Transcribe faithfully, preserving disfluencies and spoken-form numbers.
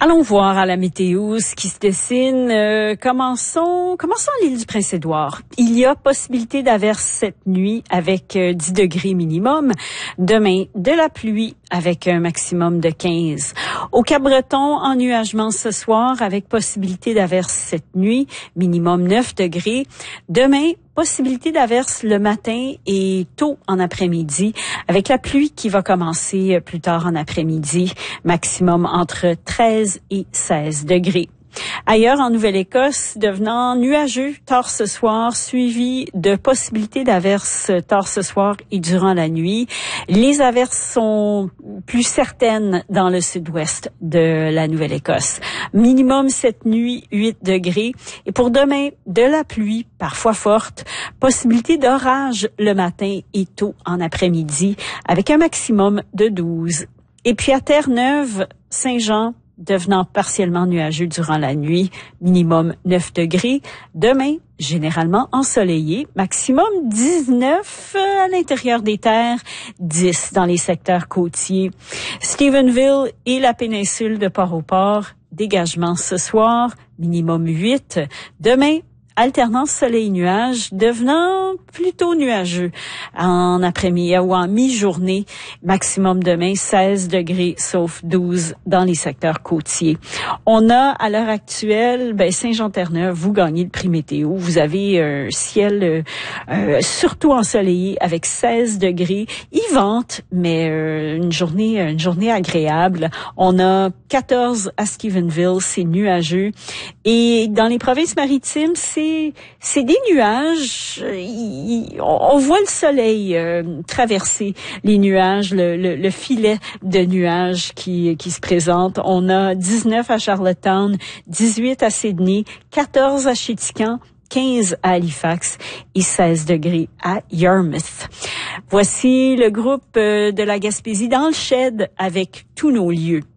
Allons voir à la météo ce qui se dessine. Euh, commençons, commençons à l'île du Prince-Édouard. Il y a possibilité d'averse cette nuit avec euh, dix degrés minimum. Demain, de la pluie avec un maximum de quinze. Au Cap-Breton, ennuagement ce soir avec possibilité d'averse cette nuit, minimum neuf degrés. Demain, possibilité d'averse le matin et tôt en après-midi, avec la pluie qui va commencer plus tard en après-midi, maximum entre treize et seize degrés. Ailleurs, en Nouvelle-Écosse, devenant nuageux tard ce soir, suivi de possibilités d'averses tard ce soir et durant la nuit. Les averses sont plus certaines dans le sud-ouest de la Nouvelle-Écosse. Minimum cette nuit, huit degrés. Et pour demain, de la pluie, parfois forte. Possibilité d'orage le matin et tôt en après-midi, avec un maximum de douze. Et puis à Terre-Neuve, Saint-Jean, devenant partiellement nuageux durant la nuit, minimum neuf degrés. Demain, généralement ensoleillé, maximum dix-neuf à l'intérieur des terres, dix dans les secteurs côtiers. Stephenville et la péninsule de Port-au-Port, dégagement ce soir, minimum huit. Demain, alternance soleil-nuage, devenant plutôt nuageux en après-midi ou en mi-journée. Maximum demain, seize degrés, sauf douze dans les secteurs côtiers. On a, à l'heure actuelle, ben, Saint-Jean-Terre-Neuve, vous gagnez le prix météo. Vous avez un ciel euh, euh, surtout ensoleillé avec seize degrés. Il vente, mais euh, une journée une journée agréable. On a quatorze à Stephenville, c'est nuageux. Et dans les provinces maritimes, c'est c'est des nuages. Il, on voit le soleil euh, traverser les nuages, le, le, le filet de nuages qui, qui se présente. On a dix-neuf à Charlottetown, dix-huit à Sydney, quatorze à Chéticamp, quinze à Halifax et seize degrés à Yarmouth. Voici le groupe de la Gaspésie dans le shed avec tous nos lieux.